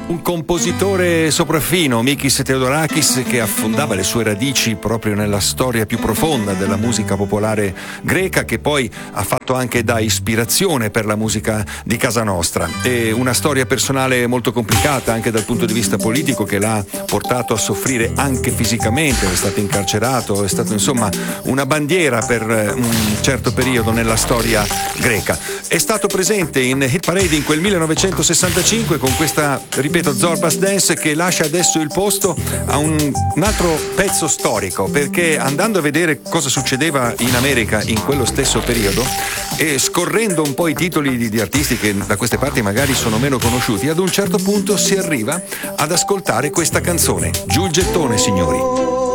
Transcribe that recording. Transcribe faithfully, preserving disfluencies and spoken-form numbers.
Un compositore sopraffino, Mikis Theodorakis, che affondava le sue radici proprio nella storia più profonda della musica popolare greca, che poi ha fatto anche da ispirazione per la musica di casa nostra. E una storia personale molto complicata anche dal punto di vista politico, che l'ha portato a soffrire anche fisicamente, è stato incarcerato, è stato insomma una bandiera per un certo periodo nella storia greca. È stato presente in Hit Parade in quel millenovecentosessantacinque con questa, ripeto, Zorba's Dance, che lascia adesso il posto a un, un altro pezzo storico, perché andando a vedere cosa succedeva in America in quello stesso periodo e scorrendo un po' i titoli di, di artisti che da queste parti magari sono meno conosciuti, ad un certo punto si arriva ad ascoltare questa canzone. Giù il gettone, signori.